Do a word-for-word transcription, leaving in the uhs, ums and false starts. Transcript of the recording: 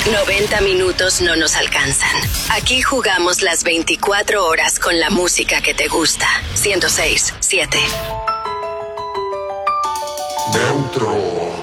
noventa minutos no nos alcanzan. Aquí jugamos las veinticuatro horas con la música que te gusta. ciento seis punto siete. Neutro.